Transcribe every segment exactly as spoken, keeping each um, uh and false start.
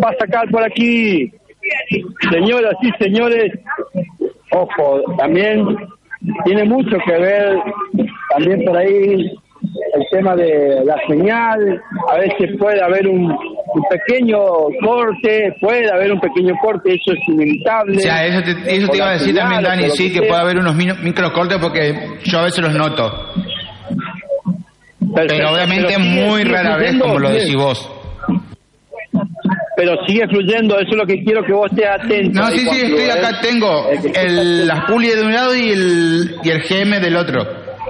va a sacar por aquí. Señoras y señores, ojo, también tiene mucho que ver, también por ahí, el tema de la señal. A veces puede haber un, un pequeño corte, puede haber un pequeño corte, eso es inevitable. O sea, eso te, eso te iba a decir señal, también, Dani, sí, que, que puede haber unos microcortes porque yo a veces los noto. Perfecto, pero obviamente pero sigue, muy sigue rara vez, como lo decís vos. Pero sigue fluyendo, eso es lo que quiero que vos estés atento. No, sí, sí, estoy ¿eh? acá, tengo el, las pulies de un lado y el, y el G M del otro.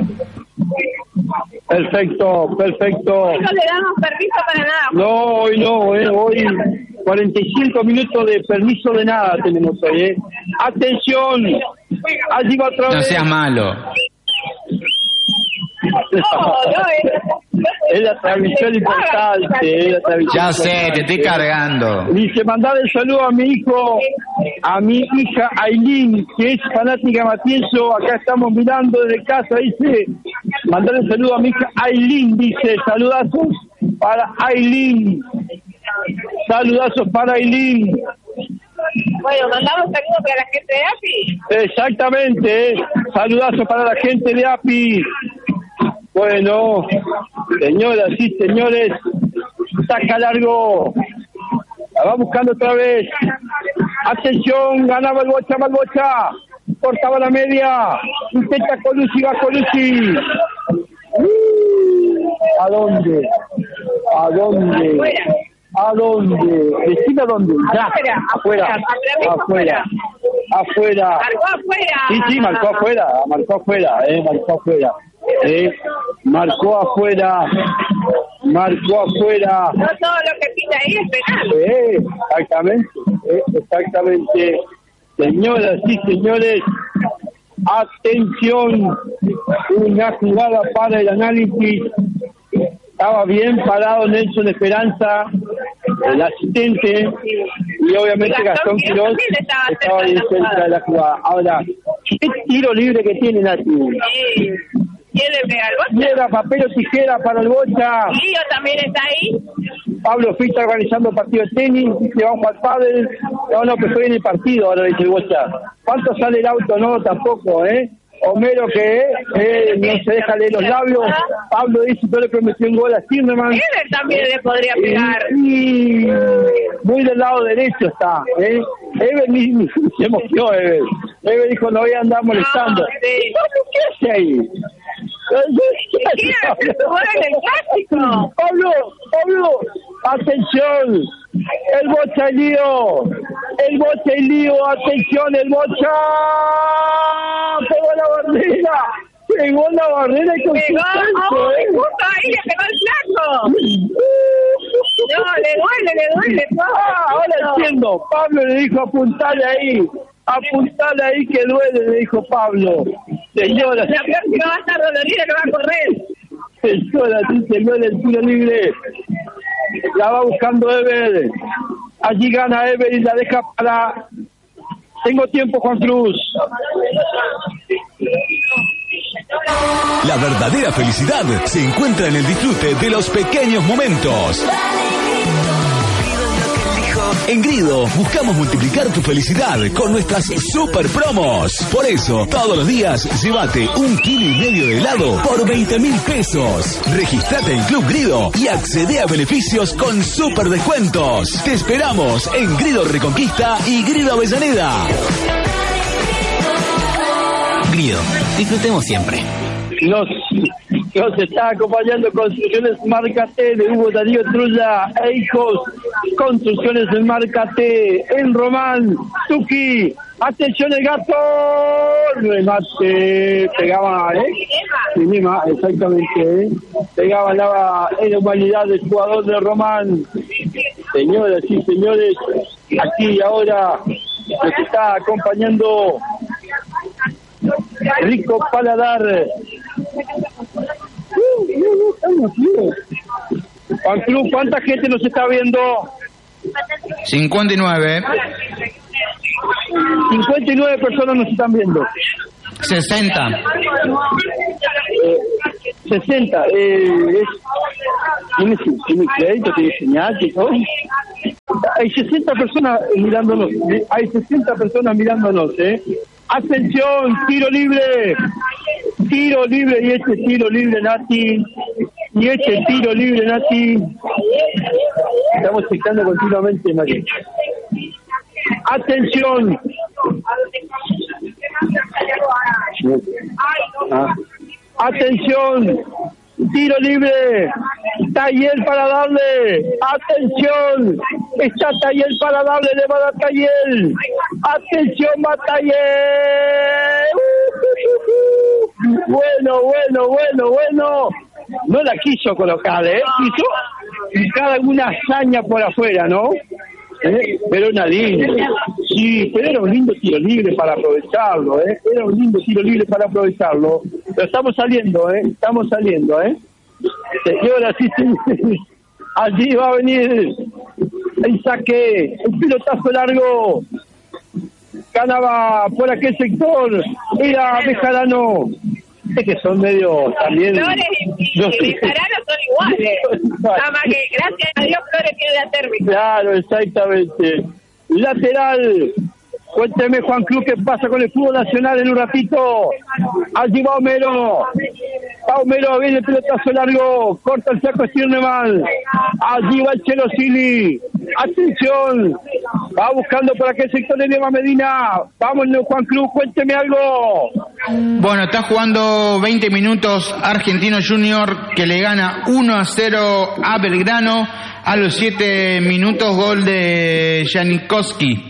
Perfecto, perfecto. No le damos permiso para nada. No, hoy no, eh, hoy cuarenta y cinco minutos de permiso de nada tenemos hoy, eh. Atención, allí va otra vez. No seas malo. No, no, es, es la transmisión importante, es la transmisión ya sé, importante. te estoy cargando. Dice, mandar el saludo a mi hijo, a mi hija Ailín, que es fanática de Matienzo, acá estamos mirando desde casa, dice, mandar el saludo a mi hija Ailín, dice, saludazos para Ailín, saludazos para Ailín. Bueno, mandamos saludos para la gente de A P I. Exactamente, eh. Saludazos para la gente de A P I. Bueno, señoras y señores, saca largo, la va buscando otra vez. Atención, ganaba el Bocha, Malbocha, cortaba la media, intenta Colucci, va Colucci. ¿A dónde? ¿A dónde? ¿A dónde? Decime a dónde. Ya. Afuera. Afuera. Afuera. Afuera. Marcó afuera. Sí, sí, marcó afuera. Marcó afuera. Eh, marcó afuera. Eh, marcó afuera. Marcó afuera. No todo lo que pita ahí es penal. Eh, exactamente. Eh, exactamente. Señoras y señores, atención. Una jugada para el análisis. Estaba bien parado Nelson Esperanza, el asistente, y obviamente Gastón Quiroz estaba, estaba bien cerca de la jugada. Ahora, ¿qué tiro libre que tiene Nati? Sí. ¿Quién le pega al Bocha? Piedra, papel o tijera para el Bocha. Lío también está ahí. Pablo Fita organizando partido de tenis, dice vamos al pádel. No, no, que estoy en el partido, ahora dice el Bocha. ¿Cuánto sale el auto? No, tampoco, ¿eh? Homero que eh, no se deja leer los labios. Pablo dice, yo le prometió un gol a Zimmerman. Él también le podría pegar. Y, y muy del lado derecho está. ¿eh? Ever ni, ni se emocionó, Ever. Ever dijo, no voy a andar molestando. No, sí. Pablo, ¿qué hace ahí? ¿Qué hace? ¿Juega en el clásico? Pablo, Pablo, atención. El Bocha y lío. El Bocha y lío. Atención, el Bocha. Pegó la barrera. Pegó la barrera y con pegó. Oh, ¿eh? Justo ahí le pegó el flaco. No, le duele, le duele. Ah, ahora entiendo. Pablo le dijo apuntale ahí. Apuntale ahí que duele, le dijo Pablo. Señora. La peor que va a estar dolorida que va a correr. Señora, sí, señor, el tiro libre. La va buscando Ever. Allí gana Ever y la deja para... Tengo tiempo, Juan Cruz. La verdadera felicidad se encuentra en el disfrute de los pequeños momentos. En Grido buscamos multiplicar tu felicidad con nuestras super promos. Por eso, todos los días, llévate un kilo y medio de helado por veinte mil pesos. Registrate en Club Grido y accede a beneficios con super descuentos. Te esperamos en Grido Reconquista y Grido Avellaneda. Grido, disfrutemos siempre. Nos, nos está acompañando Construcciones Marca T de Hugo Darío Trulla e hijos. Construcciones de Marca T en Román, Tuki. Atención el gato. Remate. Pegaba, ¿eh? Cinema, exactamente. ¿eh? Pegaba la, en la humanidad del jugador de Román. Señoras y señores, aquí y ahora nos está acompañando Rico Paladar. Juan Cruz, ¿cuánta gente nos está viendo? cincuenta y nueve. cincuenta y nueve personas nos están viendo. sesenta. Eh, sesenta. Eh, es, ¿Tiene, tiene crédito? ¿Tiene señal? ¿Tiene todo? Hay sesenta personas mirándonos, ¿eh? Hay sesenta personas mirándonos, ¿eh? Atención, tiro libre, tiro libre y este tiro libre, Nati, y este tiro libre, Nati. Estamos checando continuamente, Nati. Atención. Ah. Atención, tiro libre, Tayel para darle, atención, está Tayel para darle, le va a dar Tayel, atención, va Tayel, bueno, bueno, bueno, bueno, no la quiso colocar, ¿eh? Quiso buscar alguna hazaña por afuera, ¿no? ¿Eh? Pero una linda, sí, pero era un lindo tiro libre para aprovecharlo, ¿eh? Era un lindo tiro libre para aprovecharlo, pero estamos saliendo, ¿eh? Estamos saliendo, ¿eh? Señora, sí, sí, allí va a venir el saque, el pilotazo largo, ganaba por aquel sector, era Bejarano. Es que son medio también... Flores y, y, y Bejarano son iguales. Nada más que gracias a Dios Flores tiene la térmica. Claro, exactamente. Lateral. Cuénteme, Juan Cruz, qué pasa con el fútbol nacional en un ratito. Allí va Homero. Va Homero, viene el pelotazo largo. Corta el saco Stirneman. Allí va el Chelo Sili. Atención. Va buscando por aquel sector de Lema Medina. Vámonos, Juan Cruz, cuénteme algo. Bueno, está jugando veinte minutos Argentino Junior, que le gana uno a cero a Belgrano. A los siete minutos, gol de Janikowski.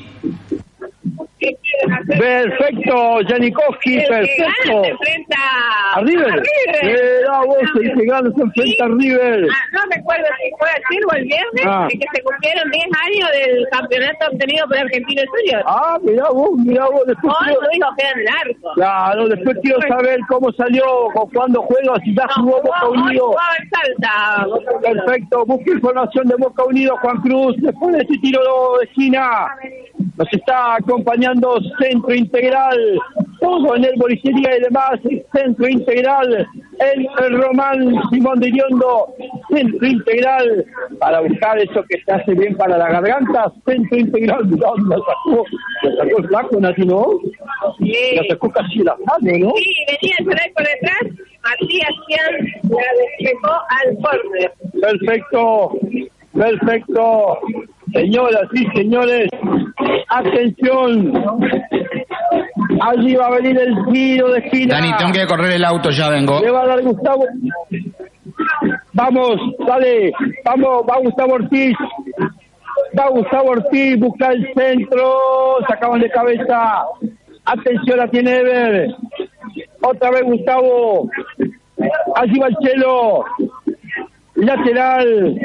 Perfecto, Janikowski, perfecto. Se enfrenta a River. A River. Era vos el que gana, se enfrenta a River. Ah, no recuerdo si fue ayer o el viernes, Ah. de que se cumplieron diez años del campeonato obtenido por Argentino Junior. Ah, mirá vos, mirá vos. Después No, quiero- no dijo que era en el arco. Claro, después quiero saber cómo salió, o cuándo juega, si ya No, jugó jugó, Boca hoy Unido. jugaba en Salta. Boca Unido. Perfecto, busca información de Boca Unido, Juan Cruz. Después de este tiro de esquina, nos está acompañando Centro Integral, todo en el bolicería y demás, Centro Integral, el, el Román Simón de Iriondo, Centro Integral, para buscar eso que se hace bien para la garganta, Centro Integral. No, lo sacó, lo sacó el flaco, Nati, ¿no? Sí. Lo sacó casi la mano, ¿no? Sí, venía el Soray por detrás, Matías Cian la despejó al córner. Perfecto, perfecto. Señoras y señores, atención. Allí va a venir el tiro de esquina. Dani, tengo que correr el auto, ya vengo. Le va a dar Gustavo. Vamos, dale. Vamos, va Gustavo Ortiz. Va Gustavo Ortiz, busca el centro. Sacaban de cabeza. Atención, la tiene Ever. Otra vez Gustavo. Allí va el Chelo. Lateral.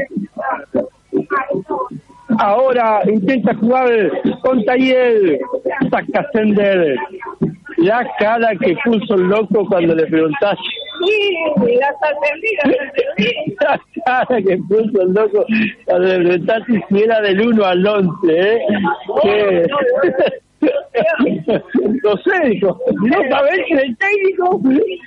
Ahora intenta jugar con Tayel. Saca Sender. La cara que puso el loco cuando le preguntaste. Sí, la sorprendida, La cara que puso el loco cuando le preguntaste si era del uno al once, ¿eh? Que... No sé, dijo, no sabés que el técnico.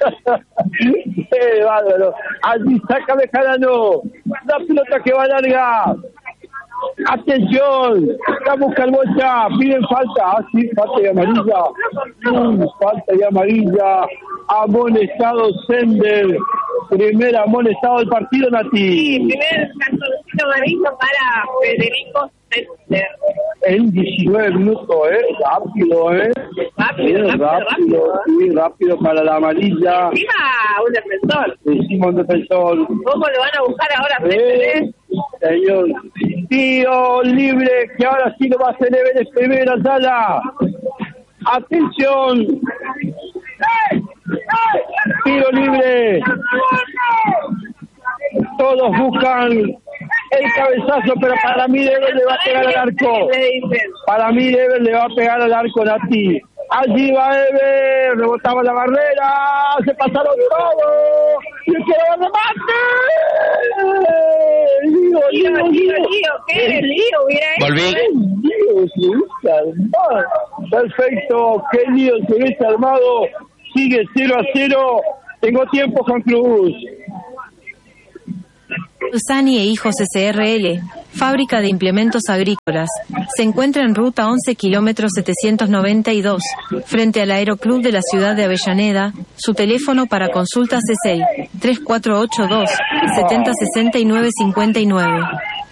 Qué bárbaro. Allí saca Bejarano. La pelota que va larga. Atención, la busca el Bocha, piden falta, ah sí, falta y amarilla, mm, falta y amarilla, amonestado Sender, primer amonestado del partido, Nati. Sí, primer cartoncito amarillo para Federico Sender. En diecinueve minutos, eh, rápido, eh. Rápido, Sí, rápido, rápido. sí, rápido para la amarilla. Encima un defensor. Decimos un defensor. ¿Cómo lo van a buscar ahora? Eh, señor. Tiro libre, que ahora sí lo va a hacer Ever en primera sala. Atención. Tiro libre. Todos buscan el cabezazo, pero para mí Ever le va a pegar al arco. Le dicen. Para mí Ever le va a pegar al arco, Nati. Allí va Ever, rebotaba la barrera, se pasaron todos. ¡Y el que va a remate! ¡Lío, Lío, lío, lío, lío! lío, qué lío hubiera hecho. Volví. Lío se hubiese armado. Perfecto, qué lío se hubiese armado. Sigue cero a cero. Tengo tiempo, Juan Cruz. Usani e Hijos S R L Fábrica de implementos agrícolas. Se encuentra en ruta once kilómetros setecientos noventa y dos, frente al Aeroclub de la ciudad de Avellaneda. Su teléfono para consultas es el tres cuatro ocho dos, siete cero seis nueve cinco nueve.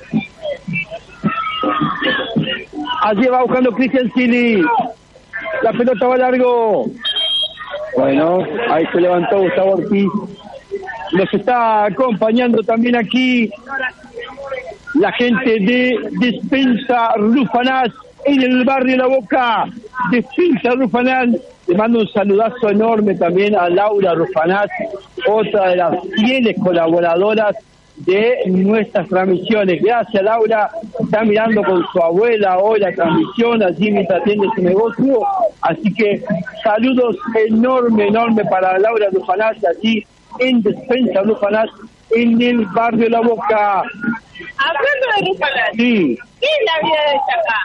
Allí va buscando Cristian Chili. La pelota va largo. Bueno, ahí se levantó Gustavo Ortiz. Nos está acompañando también aquí la gente de Despensa Rufanás en el barrio La Boca. Despensa Rufanás. Le mando un saludazo enorme también a Laura Rufanás, otra de las fieles colaboradoras de nuestras transmisiones. Gracias, Laura. Está mirando con su abuela hoy la transmisión allí mientras atiende su negocio. Así que saludos enorme, enorme para Laura Rufanás allí en Despensa Rufanás en el barrio La Boca. Hablando de Rufanás, sí. ¿Qué es la vida de Chacá?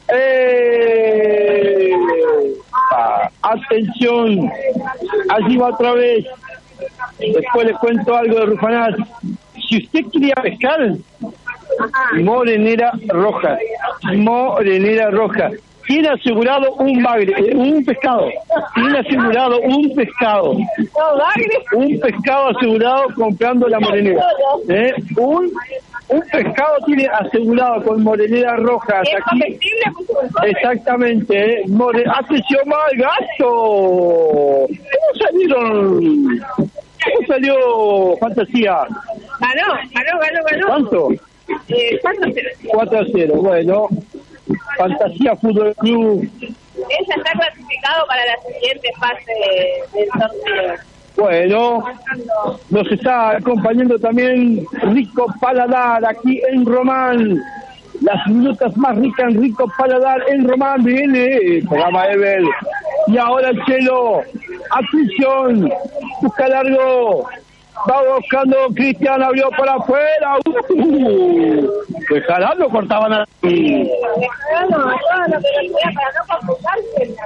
Eh, ah, atención, allí va otra vez. Después les cuento algo de Rufanás. Si usted quería pescar, ajá, morenera roja, morenera roja. Tiene asegurado un bagre, eh, un pescado. Tiene asegurado un pescado. Un pescado asegurado comprando la morenera. ¿Eh? Un un pescado tiene asegurado con morenera roja. ¿Es aquí. Comestible? Exactamente. ¿Eh? More... ¡Atención más gasto! ¿Cómo salieron? ¿Cómo salió Fantasía? Ganó, ganó, ganó, ganó. ¿Cuánto? Eh, cuatro a cero. cuatro a cero, bueno. Fantasía Fútbol Club. Ella está clasificado para la siguiente fase del torneo. Bueno, nos está acompañando también Rico Paladar aquí en Román. Las minutas más ricas en Rico Paladar en Román. Viene el programa Evel. Y ahora el Chelo. Atención. Busca largo. Va buscando Cristian, abrió para afuera. Uh, Bejarano cortaban a... Bejarano, toda la velocidad para no computarse.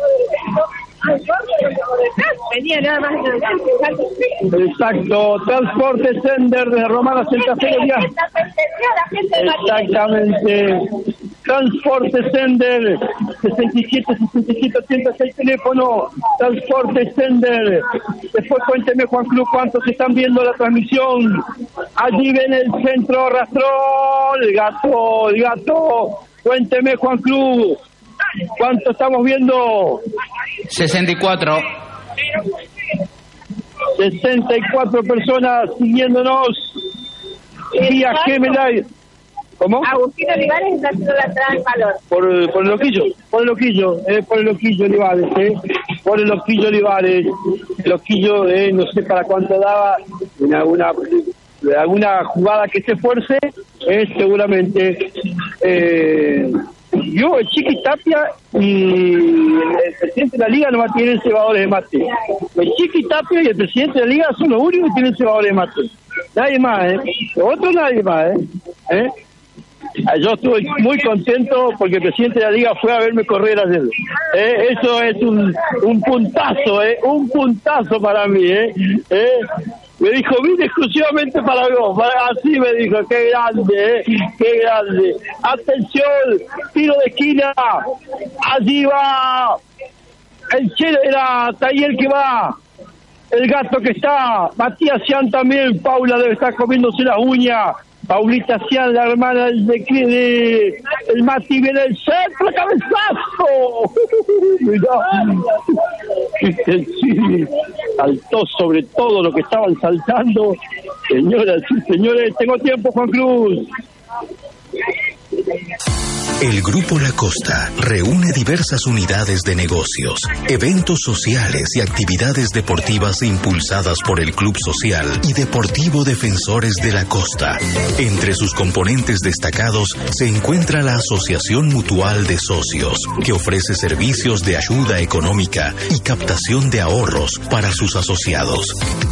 Venía nada más. Exacto, Transporte Sender de Román a Santa Fe. Exactamente. Transporte Sender sesenta y siete, sesenta y siete, ochenta y seis teléfono. Transporte Sender. Después cuénteme, Juan Cruz, cuántos están viendo la transmisión. Allí ven el centro, arrastró el gato, el gato. Cuénteme, Juan Cruz, ¿cuánto estamos viendo? sesenta y cuatro. sesenta y cuatro personas siguiéndonos vía Gemelay. ¿Cómo? Agustín Olivares está haciendo la entrada en valor. Por, por el loquillo, por el loquillo, eh, por el loquillo Olivares, eh, por el loquillo Olivares. El loquillo, eh, no sé para cuánto daba, en alguna, en alguna jugada que se esfuerce, eh, seguramente. Eh, yo, el Chiqui Tapia y el presidente de la liga no tienen cebadores de mate. El Chiqui Tapia y el presidente de la liga son los únicos que tienen cebadores de mate. Nadie más, ¿eh? Otro nadie más, ¿eh? ¿Eh? Yo estuve muy contento porque el presidente de la liga fue a verme correr ayer. ¿Eh? Eso es un, un puntazo, ¿eh? Un puntazo para mí, ¿eh? ¿Eh? Me dijo, vine exclusivamente para vos. Así me dijo, qué grande, ¿eh? Qué grande. Atención, tiro de esquina. Allí va el Chelo, era Tayel que va. El gato que está. Matías Cian también. Paula debe estar comiéndose las uñas. Paulita Cian, la hermana del de, de el Mati viene el centro, cabezazo. Mirá, sí, saltó sobre todo lo que estaban saltando. Señoras y señores, tengo tiempo, Juan Cruz. El Grupo La Costa reúne diversas unidades de negocios, eventos sociales y actividades deportivas impulsadas por el Club Social y Deportivo Defensores de la Costa. Entre sus componentes destacados se encuentra la Asociación Mutual de Socios, que ofrece servicios de ayuda económica y captación de ahorros para sus asociados.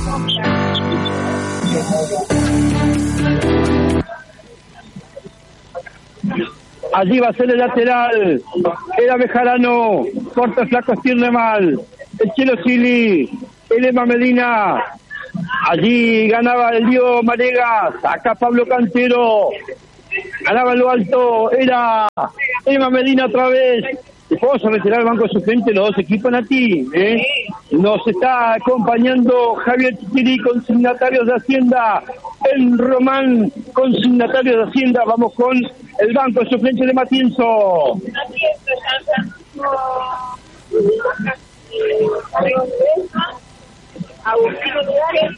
Allí va a ser el lateral. Era Bejarano. Corta el flaco, estirne mal. El Chelo Chili. El Emma Medina. Allí ganaba el Diego Marega. Saca Pablo Cantero. ganaba en lo alto, era Emma Medina otra vez. Vamos a retirar el banco suplente los dos equipos, Nati, ¿eh? Nos está acompañando Javier Chiquiri, consignatarios de Hacienda, el Román, consignatarios de Hacienda. Vamos con el banco suplente de Matienzo. Agustín Olivares,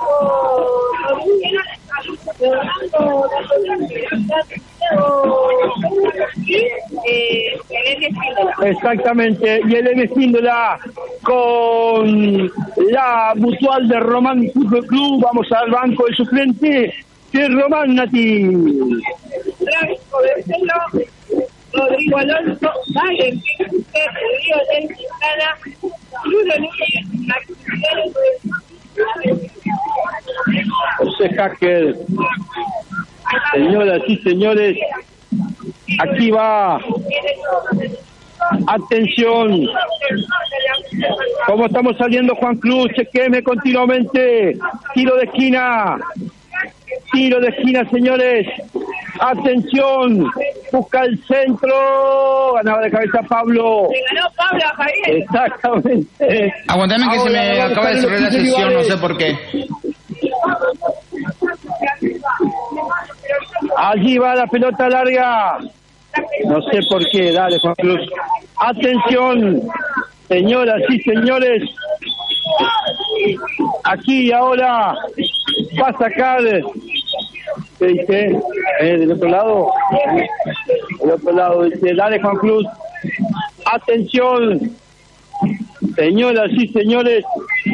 exactamente, y el Espíndola con la mutual de Román Fútbol Club. Vamos al banco de suplente de Román, Nati. Rodrigo Alonso, Valen, Río del Quintana, Bruno Núñez, José Hacker. Señoras y señores, aquí va. Atención. ¿Cómo estamos saliendo, Juan Cruz? Chequeme continuamente. Tiro de esquina. Tiro de esquina, señores. Atención. Busca el centro. Ganaba de cabeza Pablo. Se ganó Pablo, Javier. Exactamente. Aguantame que Ahora se me acaba de cerrar la sesión, no sé por qué. Allí va la pelota larga. No sé por qué. Dale, Juan Cruz. Atención, señoras y señores. Aquí y ahora va a sacar. ¿Qué dice? Eh, del otro lado. Del otro lado dice, dale, Juan Cruz. Atención, señoras y señores.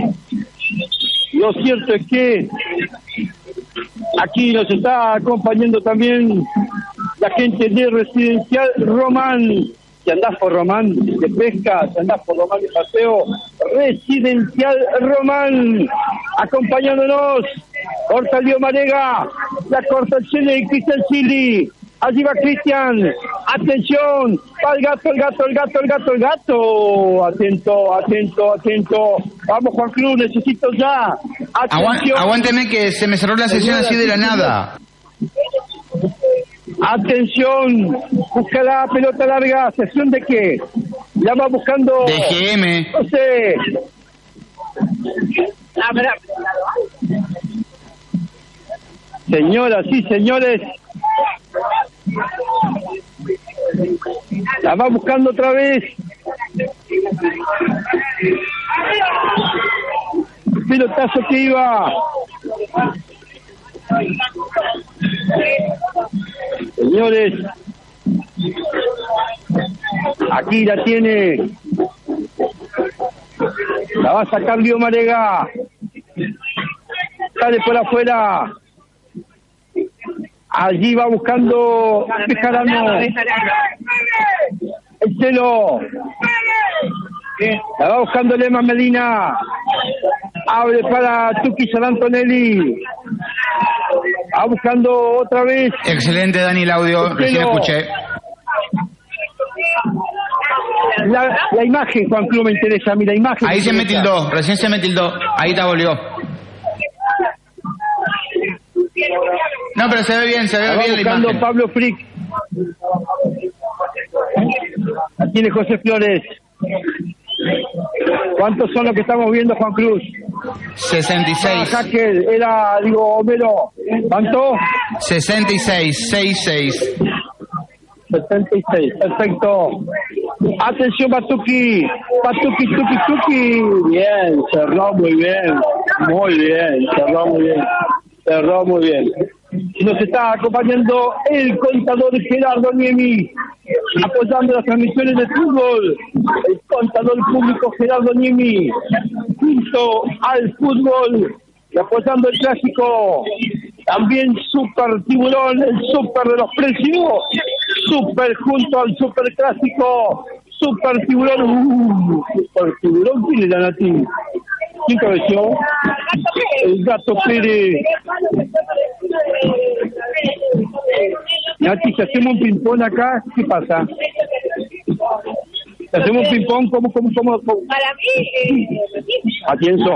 Lo cierto es que aquí nos está acompañando también la gente de Residencial Román. Si andás por Román de pesca, si andás por Román de paseo, Residencial Román, acompañándonos. Corta Leo Marega, la corta el Chile y Cristian Chili. Allí va Cristian. Atención, va el gato, el gato, el gato, el gato, el gato. Atento, atento, atento. Vamos, Juan Cruz, necesito ya. Atención. Aguánteme que se me cerró la sesión así de la nada. Atención, busca la pelota larga. ¿Sesión de qué? Ya va buscando. De G M. No sé. Señoras y señores, la va buscando otra vez. Pelotazo que iba. Señores, aquí la tiene. La va a sacar Leo Marega. Sale por afuera. Allí va buscando Bejarano. El Celo. La va buscando Lema Medina. Abre para Tuki San Antonelli. Va buscando otra vez. Excelente, Dani, el audio. Recién escuché. La, la imagen, Juan Cruz, me interesa a mí, la imagen. Ahí se me tildó, recién se me tildó. Ahí te volvió. No, pero se ve bien, se ve Va bien la buscando imagen. Pablo Frick. Aquí tiene José Flores. ¿Cuántos son los que estamos viendo, Juan Cruz? sesenta y seis. Ah, Hacker, era, digo, Homero. ¿Cuánto? sesenta y seis, sesenta y seis. setenta y seis, perfecto. Atención, Batuki. Batuki, Tuki, Tuki. Bien, cerró muy bien. Muy bien, cerró muy bien. Cerró muy bien. Nos está acompañando el contador Gerardo Niemi, apoyando las transmisiones de fútbol. El contador público Gerardo Niemi, junto al fútbol y apoyando el clásico. También Super Tiburón, el super de los precios. Super junto al super clásico. Super Tiburón. Uh, super Tiburón, ¿quién era, Nati? ¿Quién cabeció? El Gato Pérez. Nati, si hacemos un ping-pong acá, ¿qué pasa? Si hacemos un ping-pong, ¿cómo, cómo, cómo, cómo? Para mí, eh, Atienzo.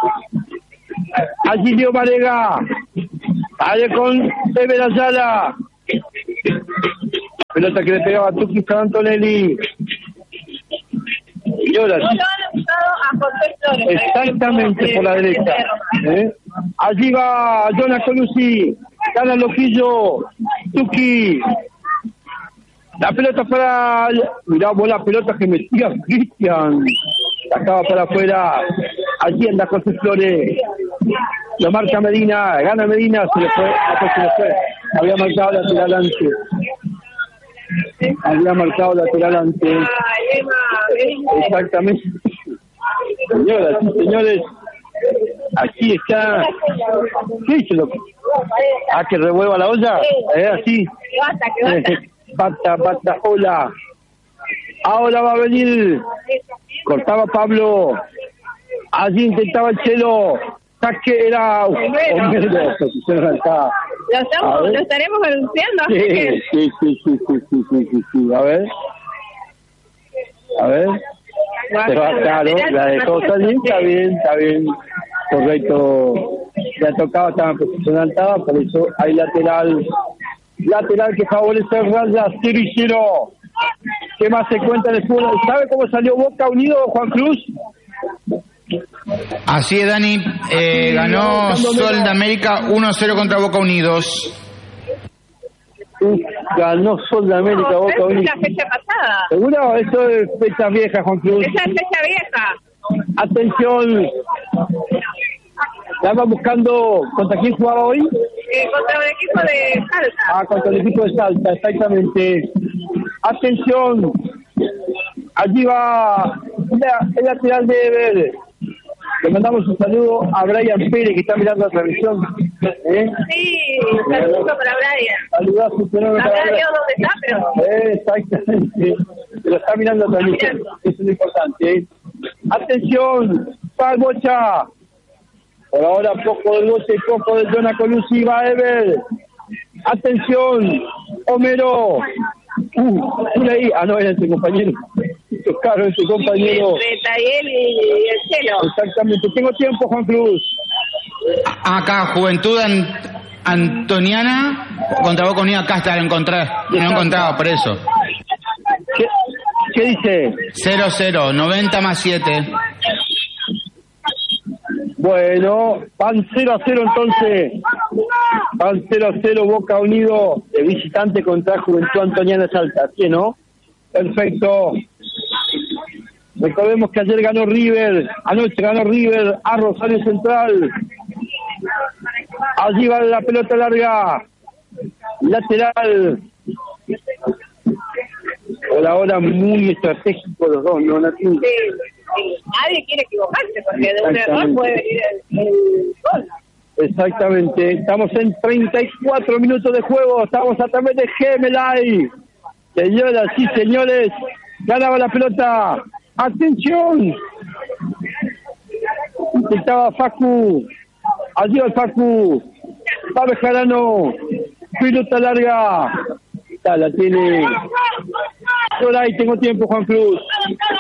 Allí Leo Marega. Sale con Ever Ayala. Pelota que le pegaba a Tuki Antonelli. Y ahora No sí. lo han usado a José Flores. Exactamente por la derecha. ¿Eh? Allí va Jonah Colucci. Gana Loquillo. Tuki. La pelota para... Mirá vos la pelota que metía Cristian. Acaba para afuera. Allí anda José Flores. Lo marca Medina. Gana Medina. Se le fue. Después se le fue. Había marcado lateral antes. Había marcado lateral antes. Ay, Emma, Exactamente. Señoras y señores, aquí está. ¿Qué dice lo que? Ah, que revuelva la olla. Eh, así. que basta, que basta. Eh, bata, bata, hola. Ahora va a venir. Cortaba Pablo. Allí intentaba el Chelo. Saque era Homero. Se arrancaba. Lo, A estamos, ver. lo estaremos anunciando. así Sí, que- sí, sí, sí, sí, sí, sí, sí, sí. A ver. A ver. Se va, claro, la dejó, está bien, está bien, está bien. Correcto. Ya tocaba, estaba posicional, estaba, por eso hay lateral. Lateral que favorece a Raya, cero y cero. ¿Qué más se cuenta en el fútbol? ¿Sabe cómo salió Boca Unido, Juan Cruz? Así es, Dani. Eh, ganó Sol de América uno a cero contra Boca Unidos. Uf, ganó Sol de América, No, Boca esa es Unido. la fecha pasada. ¿Seguro? Eso es fecha vieja, Juan Cruz. Esa es fecha vieja. Atención. Estaba buscando contra quién jugaba hoy. Eh, contra el equipo de Salta. Ah, contra el equipo de Salta, exactamente. Atención. Allí va la- el lateral de Ever. Le mandamos un saludo a Brian Pérez que está mirando la transmisión. ¿Eh? Sí, saludos para Brian. Saludá a su fenómeno. Sabrá Dios dónde está, pero... Eh, exactamente. Lo está mirando la transmisión. Eso es lo importante. ¿eh? Atención. Pal Bocha. Por ahora poco del Bocha y poco de Jonah Colucci. Va Ever. Atención. Homero. Uh, una ahí. Ah, no, era ese compañero. Claro, ese compañero. Entre Tayel y el Chelo. Exactamente. Tengo tiempo, Juan Cruz. A- Acá, Juventud An- Antoniana contra Boca Unidos. Acá está, lo encontré. No lo encontraba, por eso. ¿Qué, qué dice? cero cero, noventa más siete. Bueno, van cero a cero entonces. Van cero a cero Boca Unido de visitante contra Juventud Antoniana Salta. ¿Sí, no? Perfecto. Recordemos que ayer ganó River, anoche ganó River a Rosario Central. Allí va la pelota larga. Lateral. Por ahora muy estratégico los dos, ¿no, Nati? Sí, sí. Nadie quiere equivocarse porque de un error puede venir el, el gol. Exactamente, estamos en treinta y cuatro minutos de juego, estamos a través de Gemelay. Señoras y señores, ganaba la pelota. ¡Atención! Intentaba Facu. Allí va el Facu. Va Bejarano. Pelota larga. Está, la tiene. Por ahí tengo tiempo, Juan Cruz.